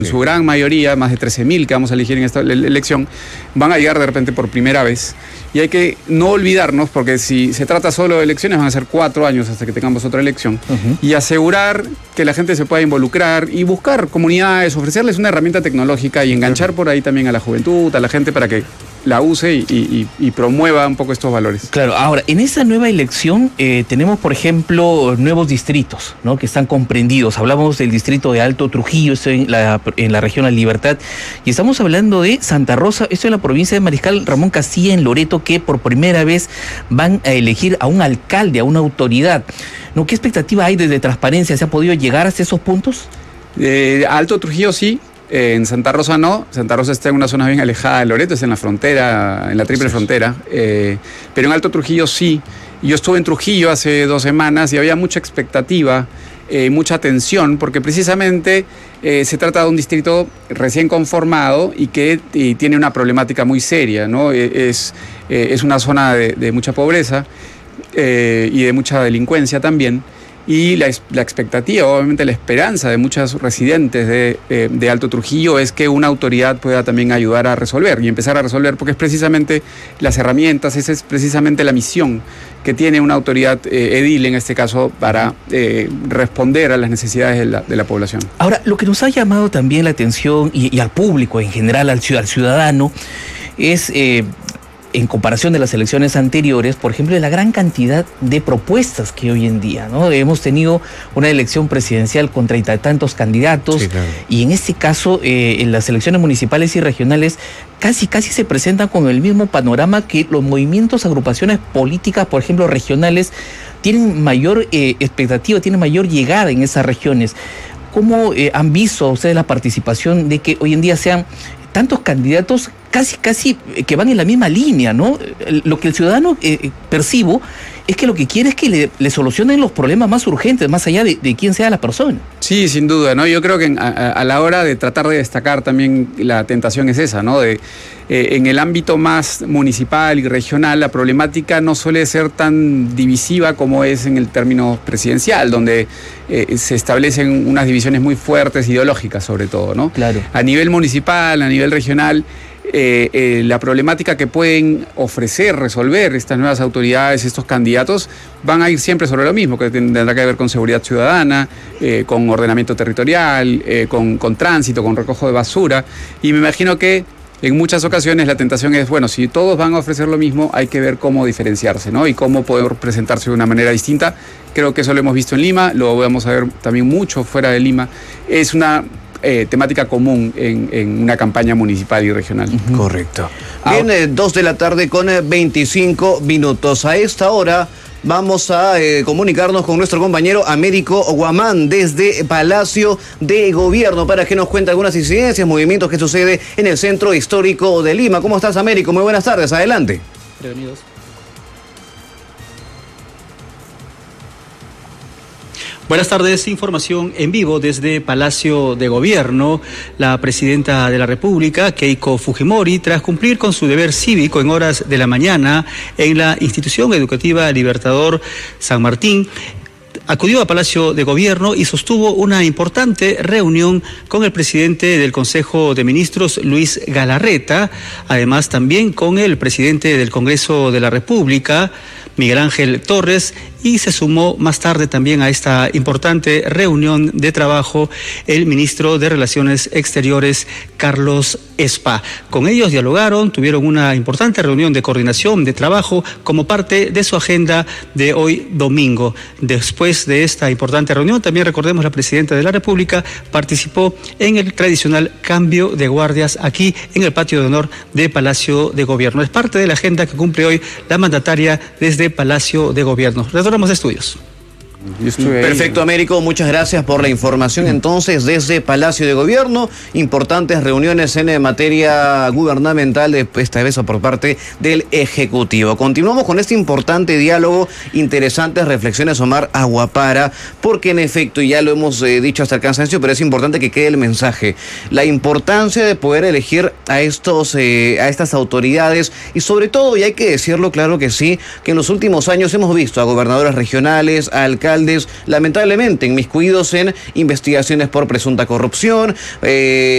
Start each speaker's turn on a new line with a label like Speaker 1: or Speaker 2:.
Speaker 1: En su gran mayoría, más de 13.000 que vamos a elegir en esta elección, van a llegar de repente por primera vez. Y hay que no olvidarnos, porque si se trata solo de elecciones, van a ser 4 años hasta que tengamos otra elección. Y asegurar que la gente se pueda involucrar y buscar comunidades, ofrecerles una herramienta tecnológica y enganchar por ahí también a la juventud, a la gente para que la use y promueva un poco estos valores.
Speaker 2: Claro, ahora, en esa nueva elección tenemos, por ejemplo, nuevos distritos, ¿no?, que están comprendidos. Hablamos del distrito de Alto Trujillo, esto en la región La Libertad, y estamos hablando de Santa Rosa, esto en la provincia de Mariscal Ramón Castilla, en Loreto, que por primera vez van a elegir a un alcalde, a una autoridad, ¿no? ¿Qué expectativa hay desde Transparencia? ¿Se ha podido llegar hasta esos puntos?
Speaker 1: Alto Trujillo sí. En Santa Rosa no. Santa Rosa está en una zona bien alejada de Loreto, es en la frontera, en la triple frontera. Pero en Alto Trujillo sí. Yo estuve en Trujillo hace 2 semanas y había mucha expectativa, mucha tensión, porque precisamente se trata de un distrito recién conformado y que tiene una problemática muy seria, ¿no? Es una zona de mucha pobreza y de mucha delincuencia también. Y la expectativa, obviamente la esperanza de muchos residentes de Alto Trujillo es que una autoridad pueda también ayudar a resolver y empezar a resolver, porque es precisamente las herramientas, esa es precisamente la misión que tiene una autoridad edil en este caso para responder a las necesidades de la población.
Speaker 2: Ahora, lo que nos ha llamado también la atención y al público en general, al ciudadano, es... en comparación de las elecciones anteriores, por ejemplo, de la gran cantidad de propuestas que hoy en día, ¿no? Hemos tenido una elección presidencial con 30 y tantos candidatos, sí, claro. Y en este caso, en las elecciones municipales y regionales, casi se presentan con el mismo panorama que los movimientos, agrupaciones políticas, por ejemplo, regionales, tienen mayor expectativa, tienen mayor llegada en esas regiones. ¿Cómo han visto ustedes la participación de que hoy en día sean tantos candidatos casi que van en la misma línea, ¿no? Lo que el ciudadano percibo es que lo que quiere es que le solucionen los problemas más urgentes, más allá de quién sea la persona.
Speaker 1: Sí, sin duda, ¿no? Yo creo que a la hora de tratar de destacar también la tentación es esa, ¿no? En el ámbito más municipal y regional, la problemática no suele ser tan divisiva como es en el término presidencial, donde se establecen unas divisiones muy fuertes, ideológicas sobre todo, ¿no?
Speaker 2: Claro.
Speaker 1: A nivel municipal, a nivel regional, la problemática que pueden ofrecer, resolver estas nuevas autoridades, estos candidatos, van a ir siempre sobre lo mismo, que tendrá que ver con seguridad ciudadana, con ordenamiento territorial, con tránsito, con recojo de basura, y me imagino que en muchas ocasiones la tentación es, bueno, si todos van a ofrecer lo mismo, hay que ver cómo diferenciarse, ¿no? Y cómo poder presentarse de una manera distinta. Creo que eso lo hemos visto en Lima, lo vamos a ver también mucho fuera de Lima. Es una temática común en una campaña municipal y regional.
Speaker 3: Correcto. Bien, 2 de la tarde con 25 minutos. A esta hora vamos a comunicarnos con nuestro compañero Américo Guamán desde Palacio de Gobierno para que nos cuente algunas incidencias, movimientos que sucede en el centro histórico de Lima. ¿Cómo estás, Américo? Muy buenas tardes, adelante.
Speaker 4: Prevenidos. Buenas tardes, información en vivo desde Palacio de Gobierno. La presidenta de la República, Keiko Fujimori, tras cumplir con su deber cívico en horas de la mañana en la institución educativa Libertador San Martín, acudió a Palacio de Gobierno y sostuvo una importante reunión con el presidente del Consejo de Ministros, Luis Galarreta, además también con el presidente del Congreso de la República, Miguel Ángel Torres, y se sumó más tarde también a esta importante reunión de trabajo el ministro de Relaciones Exteriores, Carlos Espa. Con ellos dialogaron, tuvieron una importante reunión de coordinación de trabajo como parte de su agenda de hoy domingo. Después de esta importante reunión, también recordemos, la presidenta de la República participó en el tradicional cambio de guardias aquí en el patio de honor de Palacio de Gobierno. Es parte de la agenda que cumple hoy la mandataria desde Palacio de Gobierno. Retornamos de estudios.
Speaker 3: Perfecto, Américo, muchas gracias por la información. Entonces, desde Palacio de Gobierno, importantes reuniones en materia gubernamental, esta vez por parte del Ejecutivo. Continuamos con este importante diálogo, interesantes reflexiones, Omar Aguapara, porque en efecto, y ya lo hemos dicho hasta el cansancio, pero es importante que quede el mensaje, la importancia de poder elegir a estas autoridades, y sobre todo, y hay que decirlo, claro que sí, que en los últimos años hemos visto a gobernadores regionales, a alcaldes, lamentablemente inmiscuidos en investigaciones por presunta corrupción,